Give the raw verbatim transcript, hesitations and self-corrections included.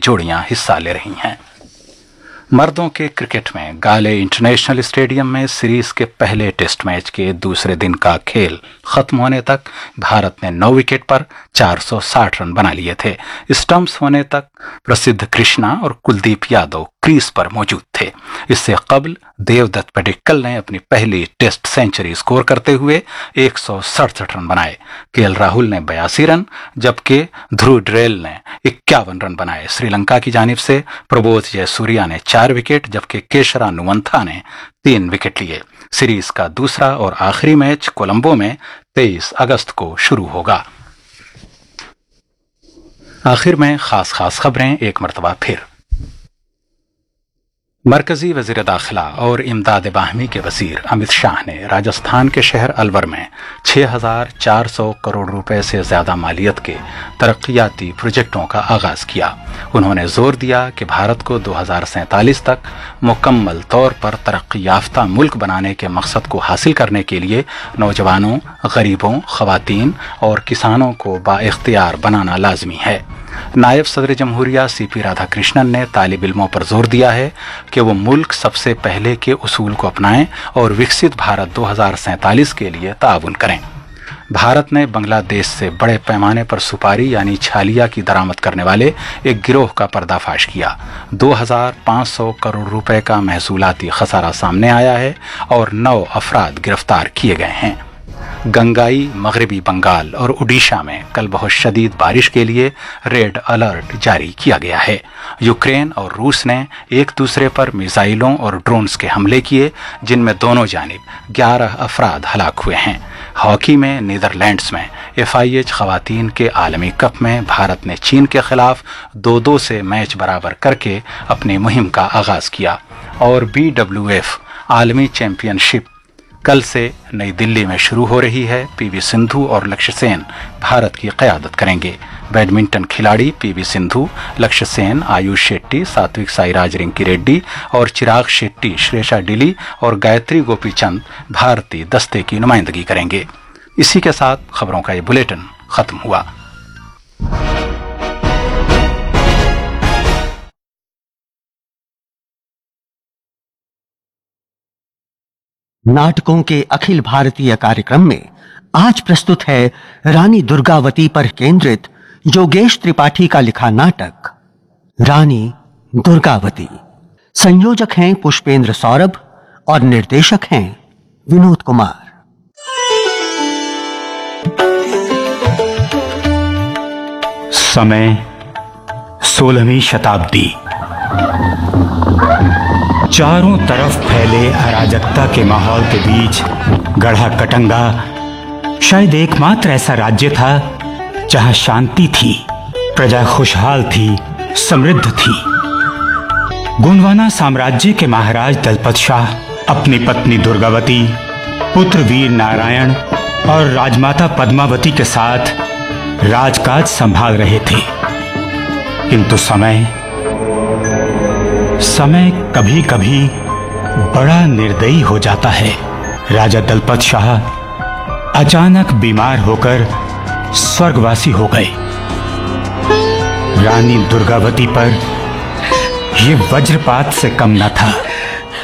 जोड़ियां हिस्सा ले रही हैं। मर्दों के क्रिकेट में गाले इंटरनेशनल स्टेडियम में सीरीज के पहले टेस्ट मैच के दूसरे दिन का खेल खत्म होने तक भारत ने नौ विकेट पर चार सौ साठ रन बना लिए थे। स्टंप्स होने तक प्रसिद्ध कृष्णा और कुलदीप यादव क्रीज पर मौजूद थे। इससे कबल देवदत्त पडिक्कल ने अपनी पहली टेस्ट सेंचुरी स्कोर करते हुए एक सौ सड़सठ रन बनाए। केएल राहुल ने बयासी रन जबकि ध्रुव ड्रेल ने इक्यावन रन बनाए। श्रीलंका की जानिब से प्रबोध जयसूर्या ने चार विकेट जबकि केशरा नुवंथा ने तीन विकेट लिए। सीरीज का दूसरा और आखिरी मैच कोलंबो में तेईस अगस्त को शुरू होगा। आखिर में खास खास खबरें एक मरतबा फिर। मरकजी वजीर दाखिला और इमदाद बाहमी के वजीर अमित शाह ने राजस्थान के शहर अलवर में छह हजार चार सौ करोड़ रुपए से ज्यादा मालियत के तरक्याती प्रोजेक्टों का आगाज किया। उन्होंने जोर दिया कि भारत को दो हजार सैंतालीस तक मुकम्मल तौर पर तरक्की याफ्ता मुल्क बनाने के मकसद को हासिल करने के लिए नौजवानों, गरीबों, खवातीन और किसानों को बाइख्तियार बनाना लाजमी है। नायब सदर जमहूरिया सी पी राधाकृष्णन ने तालिब इल्मों पर जोर दिया है कि वो मुल्क सबसे पहले के उसूल को अपनाएं और विकसित भारत दो हजार सैंतालीस के लिए ताउन करें। भारत ने बांग्लादेश से बड़े पैमाने पर सुपारी यानी छालिया की दरामद करने वाले एक गिरोह का पर्दाफाश किया। दो हजार पाँच सौ करोड़ रुपए का महसूलाती खसारा सामने आया है और नौ अफराद गिरफ्तार किए गए हैं। गंगाई, मगरबी बंगाल और उड़ीसा में कल बहुत शदीद बारिश के लिए रेड अलर्ट जारी किया गया है। यूक्रेन और रूस ने एक दूसरे पर मिसाइलों और ड्रोन्स के हमले किए जिनमें दोनों जानिब ग्यारह अफराद हलाक हुए हैं। हॉकी में नीदरलैंड्स में एफ आई एच खवातीन के आलमी कप में भारत ने चीन के खिलाफ दो दो से मैच बराबर करके अपनी मुहिम का आगाज किया। और बी डब्ल्यू एफ आलमी चैंपियनशिप कल से नई दिल्ली में शुरू हो रही है। पीवी सिंधु और लक्ष्य सेन भारत की क़यादत करेंगे। बैडमिंटन खिलाड़ी पीवी सिंधु, लक्ष्य सेन, आयुष शेट्टी, सात्विक साईराज रिंकी रेड्डी और चिराग शेट्टी श्रेषा डिली और गायत्री गोपीचंद भारतीय दस्ते की नुमाइंदगी करेंगे। इसी के साथ खबरों का ये बुलेटिन खत्म हुआ। नाटकों के अखिल भारतीय कार्यक्रम में आज प्रस्तुत है रानी दुर्गावती पर केंद्रित योगेश त्रिपाठी का लिखा नाटक रानी दुर्गावती। संयोजक हैं पुष्पेंद्र सौरभ और निर्देशक हैं विनोद कुमार। समय सोलहवीं शताब्दी। चारों तरफ फैले अराजकता के माहौल के बीच गढ़ा कटंगा शायद एकमात्र ऐसा राज्य था जहां शांति थी, प्रजा खुशहाल थी, समृद्ध थी। गोंडवाना साम्राज्य के महाराज दलपत शाह अपनी पत्नी दुर्गावती, पुत्र वीर नारायण और राजमाता पद्मावती के साथ राजकाज संभाल रहे थे। किंतु समय समय कभी कभी बड़ा निर्दयी हो जाता है। राजा दलपत शाह अचानक बीमार होकर स्वर्गवासी हो गए। रानी दुर्गावती पर यह वज्रपात से कम न था।